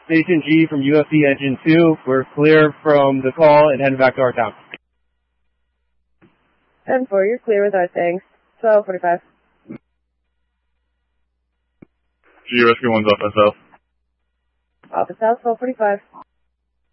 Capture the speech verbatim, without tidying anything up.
Station G from U F C Engine two. We're clear from the call and heading back to our town. ten four, you're clear with our thanks. twelve forty-five. G Rescue one's off S L. Office House, twelve forty-five.